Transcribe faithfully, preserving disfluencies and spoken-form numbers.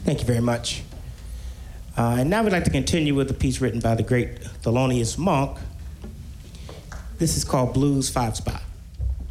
Thank you very much. Uh, and now we'd like to continue with a piece written by the great Thelonious Monk. This is called Blues Five Spot.